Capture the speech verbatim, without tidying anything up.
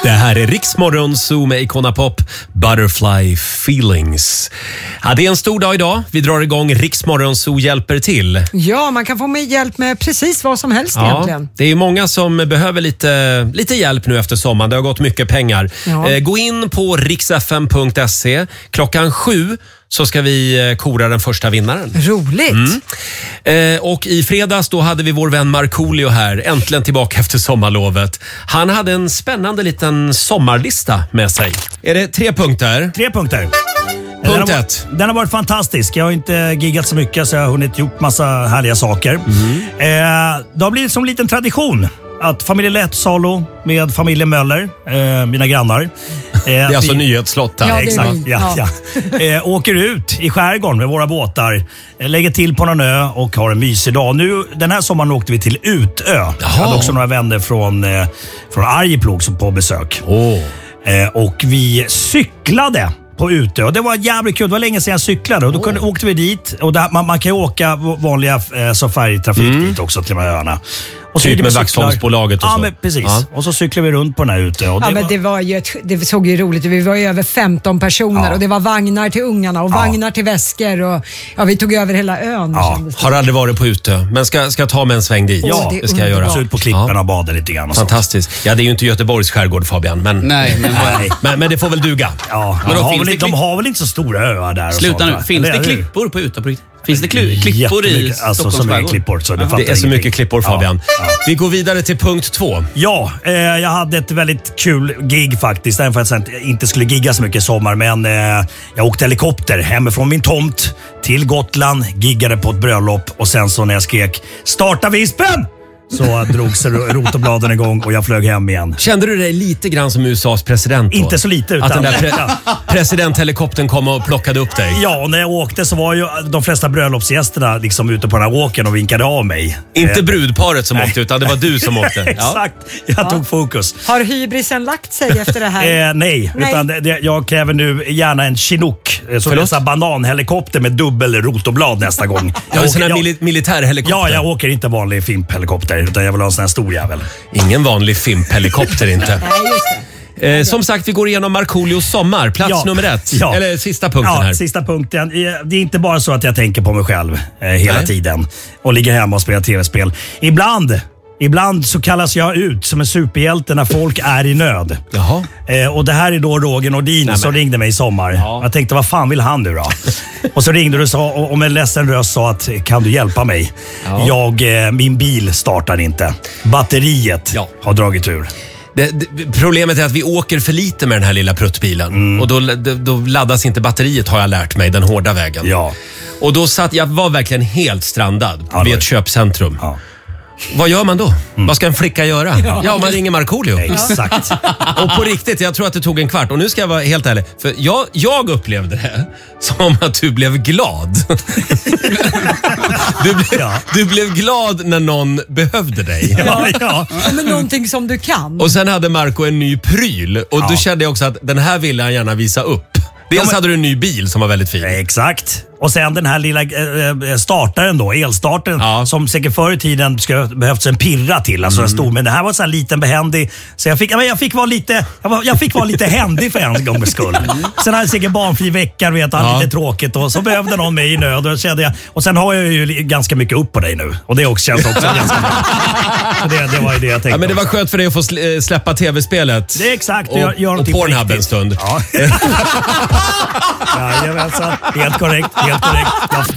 Det här är Riksmorgon Zoo med Icona Pop, Butterfly Feelings. Ja, det är en stor dag idag. Vi drar igång Riksmorgon Zoo hjälper till. Ja, man kan få med hjälp med precis vad som helst ja, egentligen. Det är många som behöver lite, lite hjälp nu efter sommaren. Det har gått mycket pengar. Ja. Eh, gå in på riksfm punkt se. Klockan sju så ska vi kora den första vinnaren. Roligt. Mm. Eh, och i fredags då hade vi vår vän Markoolio här. Äntligen tillbaka efter sommarlovet. Han hade en spännande liten sommarlista med sig. Är det tre punkter? Tre punkter. Punkt den, har, ett. den har varit fantastisk. Jag har inte giggat så mycket så jag har hunnit gjort massa härliga saker. Mm. Eh, det har blivit som en liten tradition att familjen Lättsalo med familjen Möller, eh, mina grannar. Eh, det är alltså vi, nyhetsslott här. Ja, exakt. Ja, ja. Ja. Eh, åker ut i skärgården med våra båtar, eh, lägger till på någon ö och har en mysig dag. Nu, den här sommaren åkte vi till Utö. Jaha. Jag hade också några vänner från, eh, från Arjeplog som på besök. Oh. Eh, och vi cyklade på Utö. Och det var jävligt kul. Det var länge sedan jag cyklade. Och då kunde, oh. åkte vi dit. Och där, man, man kan ju åka vanliga eh, så färgtrafik mm. dit också till de här öarna. Och typ med Vaxholmsbolaget och ja, så. Men precis. Ja. Och så cyklade vi runt på den här Utö. Och det ja, men var... det, var ju ett, det såg ju roligt ut. Vi var ju över femton personer ja. och det var vagnar till ungarna och ja. vagnar till väskor. Och, ja, vi tog över hela ön. Ja. Har aldrig varit på Utö, men ska, ska ta med en sväng dit. Ja, det, det ska jag göra. Så ut på klipporna ja. och bada lite grann. Och fantastiskt. Ja, det är ju inte Göteborgs skärgård, Fabian. Men, nej, men, nej. men, men det får väl duga. Ja, men de, har väl, de har väl inte så stora öar där. Sluta nu. Finns det, det klippor på Utö? Finns det klippor i alltså, som är klippor, så det, det är så ingenting. Mycket klippor, Fabian. Ja, ja. Vi går vidare till punkt två. Ja, eh, jag hade ett väldigt kul gig faktiskt. Även för att jag inte skulle gigga så mycket i sommar. Men eh, jag åkte helikopter hemifrån min tomt till Gotland. Giggade på ett bröllop. Och sen så när jag skrek starta vispen! Så drogs rotobladen igång och jag flög hem igen. Kände du dig lite grann som U S A:s president då? Inte så lite utan... Att den där pre- presidenthelikoptern kom och plockade upp dig? Ja, och när jag åkte så var ju de flesta bröllopsgästerna liksom ute på den här åken och vinkade av mig. Inte brudparet som åkte utan det var du som åkte. Exakt, jag ja. tog fokus. Har hybrisen lagt sig efter det här? eh, nej, nej, utan det, jag kräver nu gärna en Chinook. Så det är en bananhelikopter med dubbel rotoblad nästa gång. Jag en sån här mili- militärhelikopter. Ja, jag åker inte vanlig fimphelikopter utan jag vill ha en sån här stor jävel. Ingen vanlig fimphelikopter inte. Eh, som sagt, vi går igenom Markoolios sommar. Plats ja, nummer ett. Ja. Eller sista punkten ja, här. Sista punkten. Det är inte bara så att jag tänker på mig själv eh, hela Nej. tiden. Och ligger hemma och spelar tv-spel. Ibland... Ibland så kallas jag ut som en superhjälte när folk är i nöd. Jaha. Eh, och det här är då Roger Nordin Nej, som ringde mig i sommar. Ja. Jag tänkte, vad fan vill han nu då? Och så ringde du och, sa, och med ledsen röst sa att, kan du hjälpa mig? Ja. Jag, eh, min bil startar inte. Batteriet ja. har dragit ur. Det, det, problemet är att vi åker för lite med den här lilla pruttbilen. Mm. Och då, då, då laddas inte batteriet, har jag lärt mig, den hårda vägen. Ja. Och då satt jag var verkligen helt strandad ja, vid ett köpcentrum. Ja. Vad gör man då? Mm. Vad ska en flicka göra? Ja, ja man ringer Markoolio. Exakt. Och på riktigt, jag tror att det tog en kvart. Och nu ska jag vara helt ärlig. För jag, jag upplevde det som att du blev glad. Du, ble, ja. du blev glad när någon behövde dig. Ja, ja. Men någonting som du kan. Och sen hade Marco en ny pryl. Och ja. då kände jag också att den här ville han gärna visa upp. Dels ja, men... hade du en ny bil som var väldigt fin. Exakt. Och sen den här lilla äh, startaren då, elstartaren, ja. som säkert förr i tiden skulle behövts en pirra till, alltså mm. en stor, men det här var så här liten behändig, så jag fick, jag fick vara lite jag, var, jag fick vara lite händig för en gångs skull. Sen hade jag säkert barnfri vecka, vet jag, ja. lite tråkigt, och så behövde någon mig i nöd, och kände jag, och sen har jag ju ganska mycket upp på dig nu, och det också känns också ganska bra. Så det, det var ju det jag tänkte. Ja, men det var skönt för dig att få släppa tv-spelet. Det är exakt, och, gör, gör och Pornhub en stund. Ja. Ja, helt korrekt, helt korrekt. Jag,